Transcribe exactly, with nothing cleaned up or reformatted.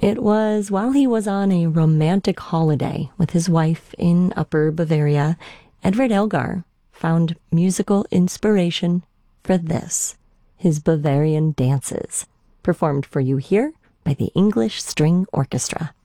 It was while he was on a romantic holiday with his wife in Upper Bavaria, Edward Elgar found musical inspiration for this, his Bavarian dances, performed for you here by the English String Orchestra.